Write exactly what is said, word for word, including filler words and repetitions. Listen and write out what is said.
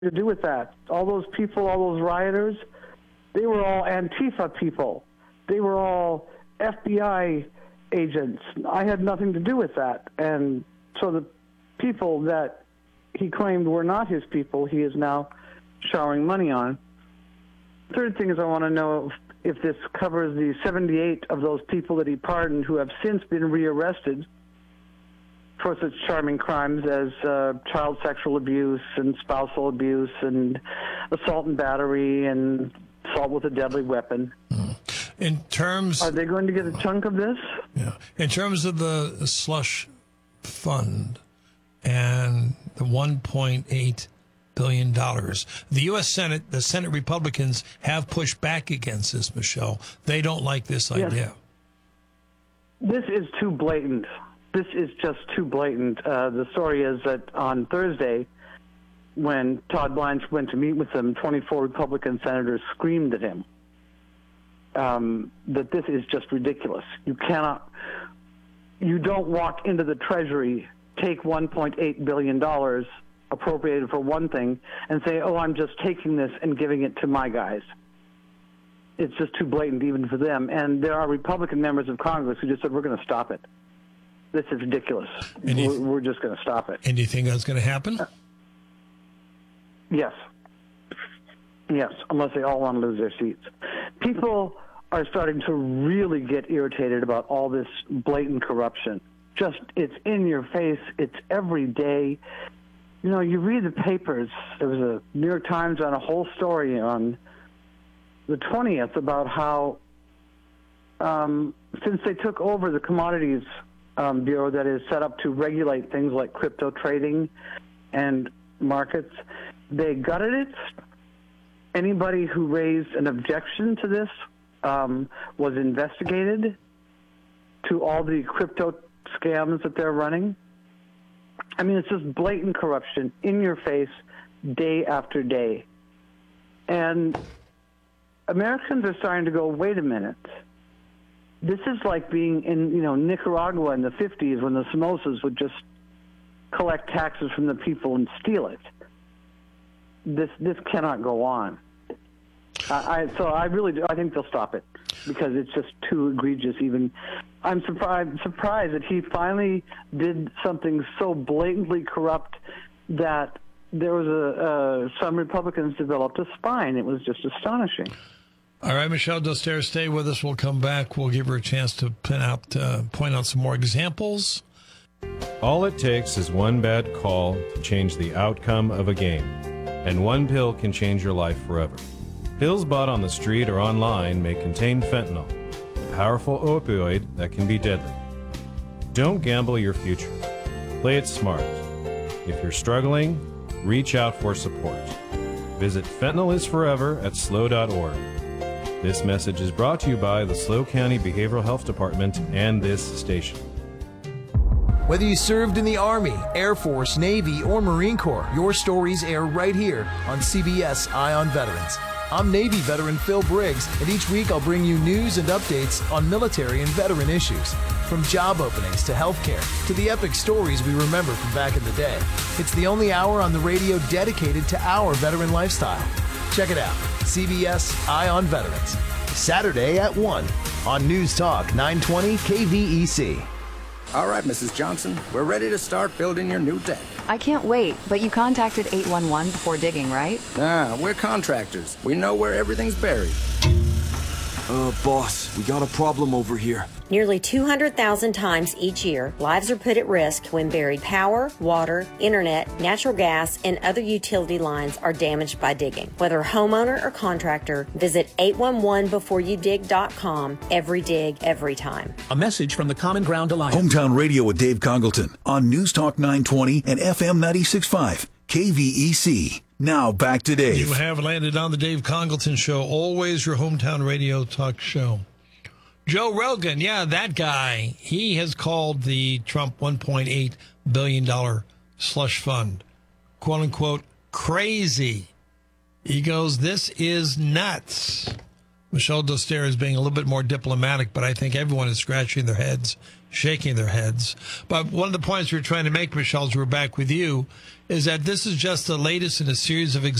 to do with that. All those people, all those rioters, they were all Antifa people. They were all F B I agents. I had nothing to do with that. And so the people that he claimed were not his people, he is now showering money on. Third thing is I want to know if, if this covers the seventy-eight of those people that he pardoned who have since been rearrested for such charming crimes as uh, child sexual abuse and spousal abuse and assault and battery and assault with a deadly weapon. Mm. In terms... Are they going to get a chunk of this? Yeah. In terms of the slush fund and the one point eight billion dollars, the U S Senate, the Senate Republicans have pushed back against this, Michelle. They don't like this idea. Yes. This is too blatant. This is just too blatant. Uh, the story is that on Thursday, when Todd Blanche went to meet with them, twenty-four Republican senators screamed at him um, that this is just ridiculous. You cannot, you don't walk into the Treasury, take one point eight billion dollars appropriated for one thing, and say, oh, I'm just taking this and giving it to my guys. It's just too blatant even for them. And there are Republican members of Congress who just said, we're going to stop it. This is ridiculous. We're, th- we're just going to stop it. And do you think that's going to happen? Uh, yes. Yes, unless they all want to lose their seats. People are starting to really get irritated about all this blatant corruption. Just, it's in your face. It's every day. You know, you read the papers. There was a New York Times on a whole story on the twentieth about how um, since they took over the commodities Um, bureau that is set up to regulate things like crypto trading and markets, they gutted it. Anybody who raised an objection to this um, was investigated to all the crypto scams that they're running. I mean, it's just blatant corruption in your face day after day. And Americans are starting to go, wait a minute. This is like being in, you know, Nicaragua in the fifties when the Somozas would just collect taxes from the people and steal it. This this cannot go on. I, I so I really do, I think they'll stop it because it's just too egregious. Even I'm surprised surprised that he finally did something so blatantly corrupt that there was a uh, some Republicans developed a spine. It was just astonishing. All right, Michelle Doster, stay with us. We'll come back. We'll give her a chance to pin out, uh, point out some more examples. All it takes is one bad call to change the outcome of a game. And one pill can change your life forever. Pills bought on the street or online may contain fentanyl, a powerful opioid that can be deadly. Don't gamble your future. Play it smart. If you're struggling, reach out for support. Visit fentanyl is forever at S L O dot org. This message is brought to you by the S L O County Behavioral Health Department and this station. Whether you served in the Army, Air Force, Navy, or Marine Corps, your stories air right here on C B S Eye on Veterans. I'm Navy veteran Phil Briggs, and each week I'll bring you news and updates on military and veteran issues. From job openings to healthcare to the epic stories we remember from back in the day. It's the only hour on the radio dedicated to our veteran lifestyle. Check it out, C B S Eye on Veterans, Saturday at one on News Talk nine twenty K V E C. All right, Missus Johnson, we're ready to start building your new deck. I can't wait, but you contacted eight one one before digging, right? Ah, we're contractors. We know where everything's buried. Uh, boss, we got a problem over here. Nearly two hundred thousand times each year, lives are put at risk when buried power, water, internet, natural gas, and other utility lines are damaged by digging. Whether homeowner or contractor, visit eight one one before you dig dot com. Every dig, every time. A message from the Common Ground Alliance. Hometown Radio with Dave Congleton on News Talk nine twenty and F M ninety-six point five K V E C. Now back to Dave. You have landed on the Dave Congleton Show, always your hometown radio talk show. Joe Rogan, yeah, that guy, he has called the Trump one point eight billion dollars slush fund, quote unquote, crazy. He goes, this is nuts. Michelle Doster is being a little bit more diplomatic, but I think everyone is scratching their heads, shaking their heads. But one of the points we're trying to make, Michelle, as we're back with you, is that this is just the latest in a series of